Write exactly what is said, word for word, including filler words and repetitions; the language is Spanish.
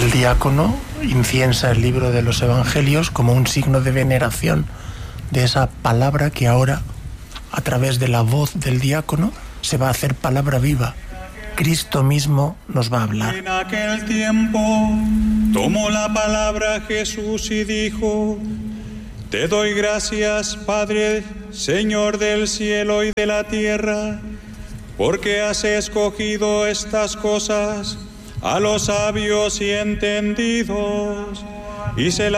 El diácono inciensa el libro de los Evangelios como un signo de veneración de esa palabra que ahora, a través de la voz del diácono, se va a hacer palabra viva. Cristo mismo nos va a hablar. En aquel tiempo tomó la palabra Jesús y dijo: Te doy gracias, Padre, Señor del cielo y de la tierra, porque has escogido estas cosas a los sabios y entendidos, y se las